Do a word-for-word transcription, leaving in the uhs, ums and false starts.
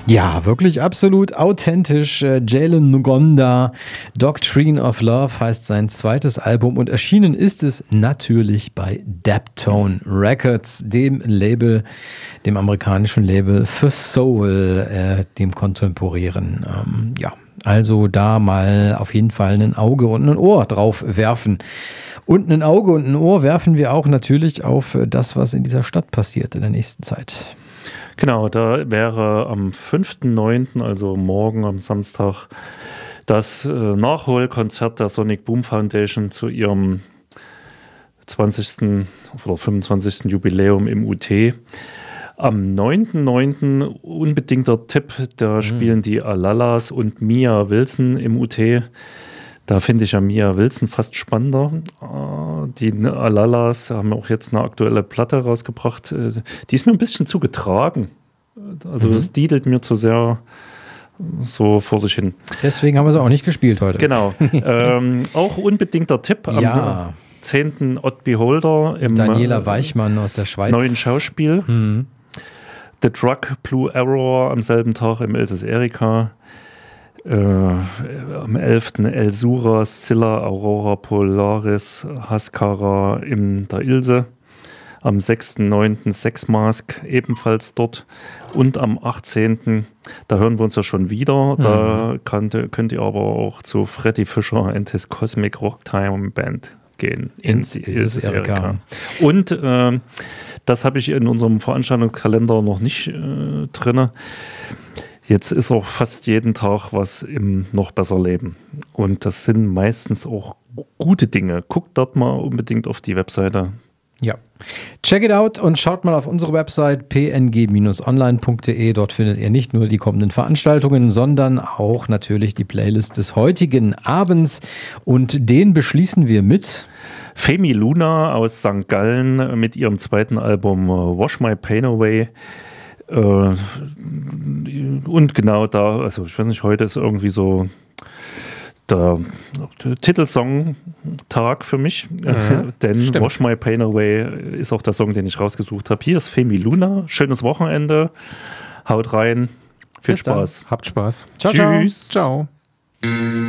Ja, wirklich absolut authentisch. Jalen Ngonda, Doctrine of Love heißt sein zweites Album und erschienen ist es natürlich bei Daptone Records, dem Label, dem amerikanischen Label für Soul, äh, dem kontemporären. Ähm, ja, also da mal auf jeden Fall ein Auge und ein Ohr drauf werfen. Und ein Auge und ein Ohr werfen wir auch natürlich auf das, was in dieser Stadt passiert in der nächsten Zeit. Genau, da wäre am fünften neunten, also morgen am Samstag, das äh, Nachholkonzert der Sonic Boom Foundation zu ihrem zwanzigsten oder fünfundzwanzigsten Jubiläum im U T. Am neunten neunten unbedingter Tipp, da mhm. spielen die Alalas und Mia Wilson im U T. Da finde ich ja Mia Wilson fast spannender. Die Alalas haben auch jetzt eine aktuelle Platte rausgebracht. Die ist mir ein bisschen zu getragen. Also mhm. das diedelt mir zu sehr so vor sich hin. Deswegen haben wir sie auch nicht gespielt heute. Genau. ähm, auch unbedingter Tipp am ja. zehnten Odd Beholder im Daniela Weichmann aus der Schweiz. Neuen Schauspiel. Mhm. The Drug Blue Arrow am selben Tag im Elsass Erika. Äh, am elften El Sura, Scylla, Aurora Polaris, Haskara in der Ilse. Am sechsten neunten Sex Mask ebenfalls dort. Und am achtzehnten da hören wir uns ja schon wieder. Mhm. Da könnt, könnt ihr aber auch zu Freddy Fischer and his Cosmic Rock Time Band gehen. In die Ilse Erika. Und äh, das habe ich in unserem Veranstaltungskalender noch nicht äh, drin. Jetzt ist auch fast jeden Tag was im Noch besser Leben. Und das sind meistens auch gute Dinge. Guckt dort mal unbedingt auf die Webseite. Ja, check it out und schaut mal auf unsere Website p n g dash online punkt d e. Dort findet ihr nicht nur die kommenden Veranstaltungen, sondern auch natürlich die Playlist des heutigen Abends. Und den beschließen wir mit Femi Luna aus Sankt Gallen mit ihrem zweiten Album Wash My Pain Away. Und genau da, also ich weiß nicht, heute ist irgendwie so der, der Titelsong-Tag für mich, mhm, denn stimmt. Wash My Pain Away ist auch der Song, den ich rausgesucht habe. Hier ist Femi Luna, schönes Wochenende, haut rein, viel Bis Spaß. Dann. Habt Spaß. Ciao, Tschüss. Ciao. ciao.